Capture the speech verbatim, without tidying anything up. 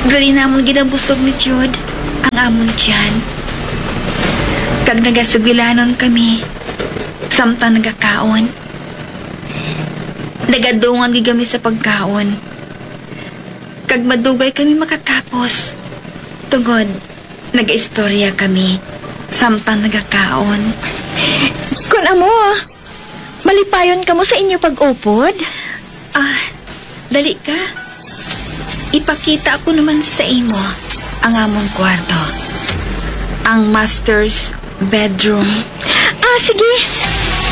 Dali namon ginabusog ni Jude ang amon tiyan. Kag nagasugilanon kami, samtang nagakaon. Nagadungan gigami sa pagkaon. Kag madugay kami makatapos. Tungod, nag-istorya kami, samtang nagakaon. Kun amo, malipayon ka mo sa inyo pag-upod? Ah, dali ka. Ipakita ko naman sa imo ang amon kwarto. Ang master's bedroom. Ah, sige.